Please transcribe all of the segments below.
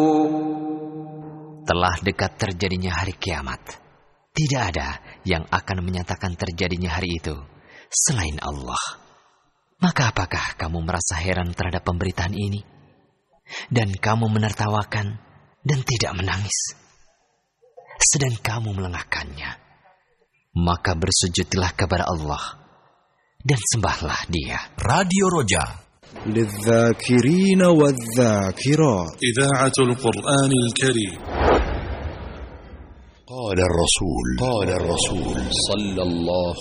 Telah dekat terjadinya hari kiamat. Tidak ada yang akan menyatakan terjadinya hari itu selain Allah. Maka apakah kamu merasa heran terhadap pemberitaan ini? Dan kamu menertawakan dan tidak menangis. Sedang kamu melengahkannya. Maka bersujudlah kepada Allah dan sembahlah Dia. Radio Roja للذاكرين والذاكرات إذاعة القرآن الكريم. قال الرسول صلى الله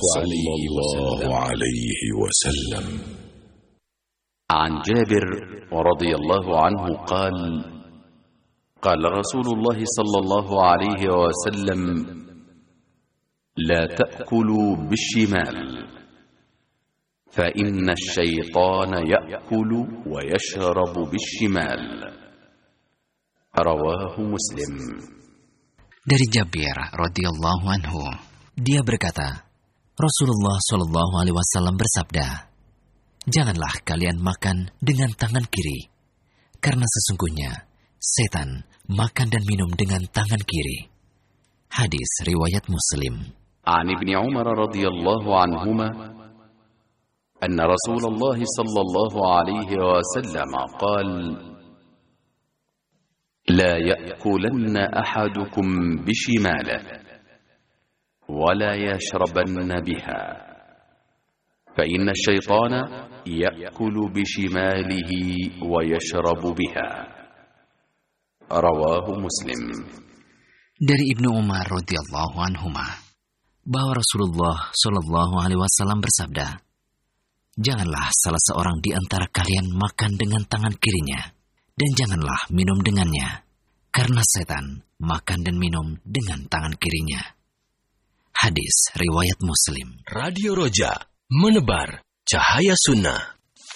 عليه وسلم عن جابر رضي الله عنه قال قال رسول الله صلى الله عليه وسلم لا تأكلوا بالشمال فإن الشيطان يأكل ويشرب بالشمال. رواه مسلم. Dari Jabir radhiyallahu anhu, dia berkata, Rasulullah shallallahu alaihi wasallam bersabda, janganlah kalian makan dengan tangan kiri, karena sesungguhnya setan makan dan minum dengan tangan kiri. Hadis riwayat Muslim. عن ابن عمر رضي الله عنهما أن رسول الله صلى الله عليه وسلم قال لا يأكلن أحدكم بشماله ولا يشربن بها فإن الشيطان يأكل بشماله ويشرب بها. رواه مسلم. Dari Ibnu Umar radhiyallahu anhuma bahwa Rasulullah shallallahu alaihi wasallam bersabda, janganlah salah seorang di antara kalian makan dengan tangan kirinya, dan janganlah minum dengannya, karena setan makan dan minum dengan tangan kirinya. Hadis riwayat Muslim. Radio Roja, menebar cahaya sunnah.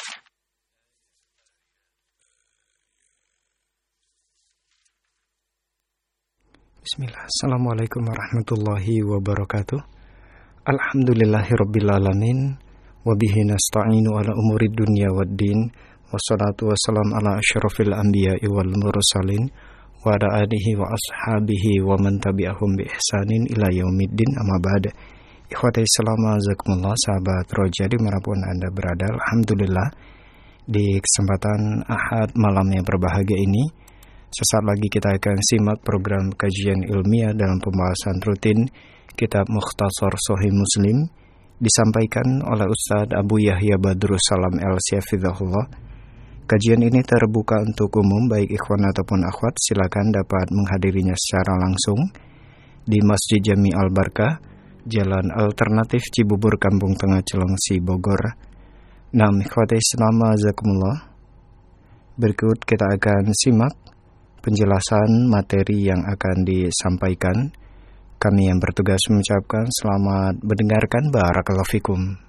Bismillah. Assalamualaikum warahmatullahi wabarakatuh. Alhamdulillahirrabbilalamin. Wabihi nasta'inu ala umuri dunya waddin. Wassalatu wassalam ala asyrafil anbiya'i wal mursalin. Wa ala alihi wa ashabihi wa man tabi'ahum bi ihsanin ila yaumiddin, amma ba'd. Ikhwati Islam azakumullah, sahabat Roja dimanapun Anda berada. Alhamdulillah, di kesempatan Ahad malam yang berbahagia ini, sesaat lagi kita akan simak program kajian ilmiah dalam pembahasan rutin Kitab Mukhtasar Sahih Muslim, disampaikan oleh Ustadz Abu Yahya Badrus Salam El-Syafidhahullah. Kajian ini terbuka untuk umum, baik ikhwan ataupun akhwat. Silakan dapat menghadirinya secara langsung di Masjid Jami Al-Barkah, Jalan Alternatif Cibubur, Kampung Tengah, Cilengsi, Bogor. Ikhwati Islam azakumullah, berikut kita akan simak penjelasan materi yang akan disampaikan. Kami yang bertugas mengucapkan selamat mendengarkan. Barakallahu fikum.